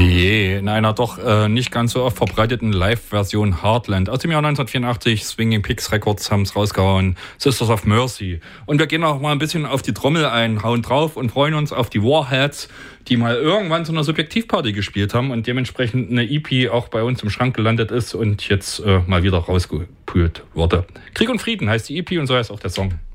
Je, in einer doch nicht ganz so oft verbreiteten Live-Version Heartland. Aus dem Jahr 1984, Swinging Pigs Records haben es rausgehauen, Sisters of Mercy. Und wir gehen auch mal ein bisschen auf die Trommel ein, hauen drauf und freuen uns auf die Warheads, die mal irgendwann zu einer Subjektivparty gespielt haben und dementsprechend eine EP auch bei uns im Schrank gelandet ist und jetzt mal wieder rausgepult wurde. Krieg und Frieden heißt die EP und so heißt auch der Song.